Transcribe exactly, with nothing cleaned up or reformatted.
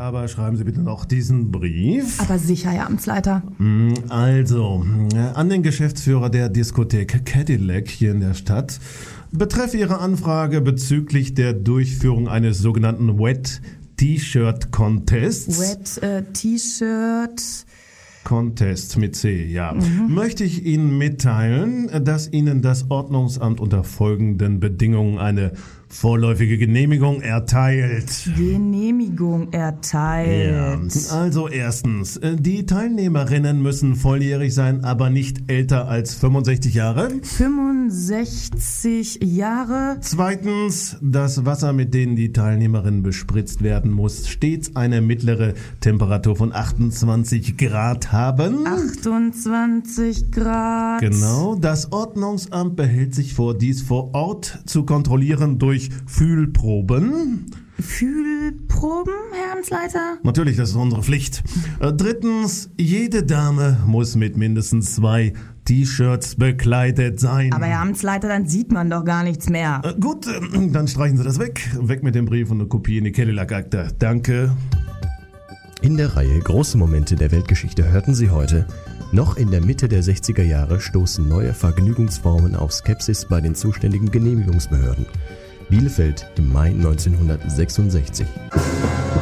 aber schreiben Sie bitte noch diesen Brief. Aber sicher, Herr Amtsleiter. Also, an den Geschäftsführer der Diskothek Cadillac hier in der Stadt. Betreff Ihre Anfrage bezüglich der Durchführung eines sogenannten Wet T-Shirt Contests. Wet äh, T-Shirt... Contest mit C, ja. Mhm. Möchte ich Ihnen mitteilen, dass Ihnen das Ordnungsamt unter folgenden Bedingungen eine vorläufige Genehmigung erteilt. Genehmigung erteilt. Ja. Also erstens, die Teilnehmerinnen müssen volljährig sein, aber nicht älter als fünfundsechzig Jahre. fünfundsechzig Jahre. Zweitens, das Wasser, mit dem die Teilnehmerinnen bespritzt werden, muss stets eine mittlere Temperatur von achtundzwanzig Grad haben. achtundzwanzig Grad. Genau, das Ordnungsamt behält sich vor, dies vor Ort zu kontrollieren durch Fühlproben. Fühlproben, Herr Amtsleiter? Natürlich, das ist unsere Pflicht. Äh, drittens, jede Dame muss mit mindestens zwei T-Shirts bekleidet sein. Aber Herr Amtsleiter, dann sieht man doch gar nichts mehr. Äh, gut, äh, dann streichen Sie das weg. Weg mit dem Brief und eine Kopie in die Cadillac-Akte. Danke. In der Reihe Große Momente der Weltgeschichte hörten Sie heute: Noch in der Mitte der sechziger Jahre stoßen neue Vergnügungsformen auf Skepsis bei den zuständigen Genehmigungsbehörden. Bielefeld im Mai neunzehnhundertsechsundsechzig.